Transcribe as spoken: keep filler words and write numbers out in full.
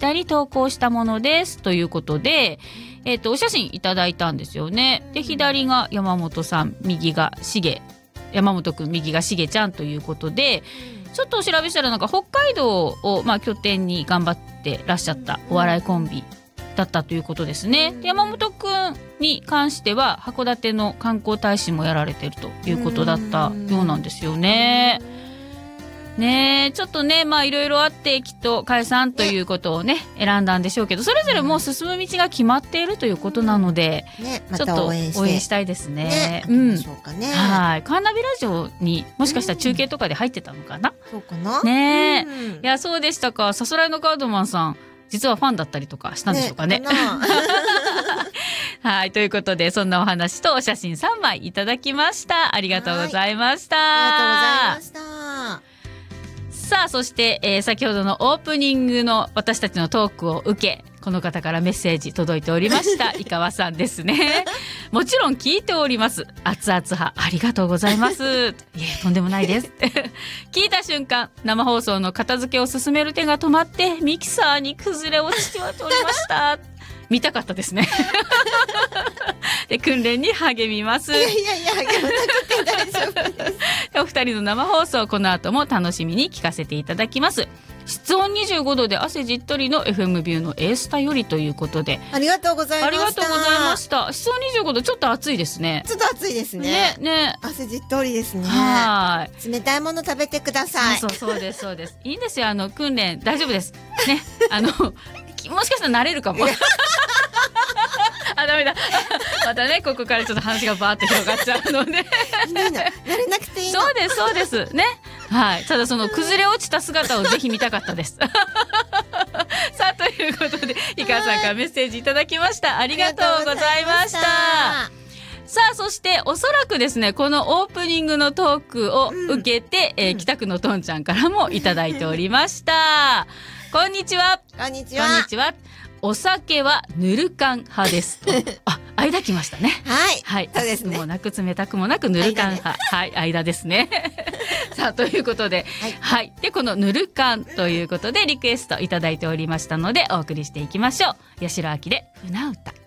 タに投稿したものですということで、えー、とお写真いただいたんですよね。で左が山本さん、右がしげ、山本くん、右がしげちゃんということで、ちょっとお調べしたらなんか北海道をまあ拠点に頑張ってらっしゃったお笑いコンビだったということですね。で山本くんに関しては函館の観光大使もやられているということだったようなんですよね。ねえちょっとねまあいろいろあってきっと解散ということをね選んだんでしょうけど、それぞれもう進む道が決まっているということなので、 ね、 ちょっと応援したいですね。 ね、 うん、 そうかね。 はい、カーナビラジオにもしかしたら中継とかで入ってたのかな、 うん、そうかなねえ、 うん、 いやそうでしたか。さすらいのガードマンさん実はファンだったりとかしたんでしょうかね。ねはいということでそんなお話とお写真さんまいいただきました。ありがとうございました。 ありがとうございました。 さあそして、えー、先ほどのオープニングの私たちのトークを受けこの方からメッセージ届いておりました井川さんですね。もちろん聞いております。熱々派ありがとうございます。いえとんでもないです。聞いた瞬間生放送の片付けを進める手が止まってミキサーに崩れ落ちておりました。見たかったですね。で訓練に励みます。いやいやいや励まなくて大丈夫です。 お二人の生放送この後も楽しみに聞かせていただきます。室温にじゅうごどで汗じっとりの エフエム ビューの A スタよりということでありがとうございました。 ありがとうございました。室温にじゅうごどちょっと暑いですね。 ちょっと暑いですね。 ねね汗じっとりですね。 はい。 冷たいもの食べてください。 そうそうそうですそうです。いいんですよあの訓練大丈夫ですね。あのもしかしたら慣れるかも。あダメだまたねここからちょっと話がバーって広がっちゃうのでいいの慣れなくていいの。 そうですそうですね。はいただその崩れ落ちた姿をぜひ見たかったです。さあということで井川さんからメッセージいただきました。ありがとうございました。さあそしておそらくですねこのオープニングのトークを受けて、うんえー、北区のとんちゃんからもいただいておりました。こんにちは。 こんにちは。 こんにちは。お酒はぬるかん派ですと。あ、間来ましたね。 はい。 はい。 そうですね。 熱くもなく冷たくもなくぬるかん派。はい、間ですね。さあということで、はい、はい。でこのぬるかんということでリクエストいただいておりましたのでお送りしていきましょう。八代亜紀で船歌。